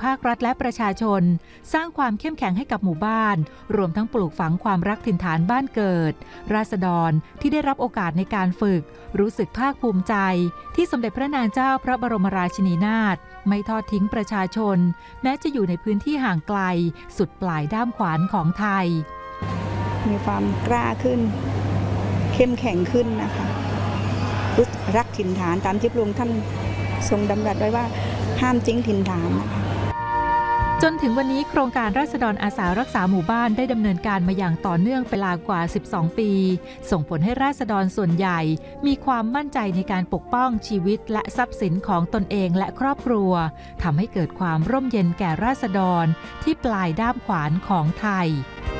าครัฐและประชาชนสร้างความเข้มแข็งให้กับหมู่บ้านรวมทั้งปลูกฝังความรักถิ่นฐานบ้านเกิดราษฎรที่ได้รับโอกาสในการฝึกรู้สึกภาคภูมิใจที่สมเด็จพระนางเจ้าพระบรมราชินีนาถไม่ทอดทิ้งประชาชนแม้จะอยู่ในพื้นที่ห่างไกลสุดปลายด้ามขวานของไทยมีความกล้าขึ้นเข้มแข็งขึ้นนะคะรักถิ่นฐานตามที่พระองค์ท่านทรงดำรัสไว้ว่าห้ามทิ้งถิ่นฐานนะคะจนถึงวันนี้โครงการราษฎรอาสารักษาหมู่บ้านได้ดำเนินการมาอย่างต่อเนื่องเป็นเวลากว่า12 ปีส่งผลให้ราษฎรส่วนใหญ่มีความมั่นใจในการปกป้องชีวิตและทรัพย์สินของตนเองและครอบครัวทำให้เกิดความร่มเย็นแก่ราษฎรที่ปลายด้ามขวานของไทย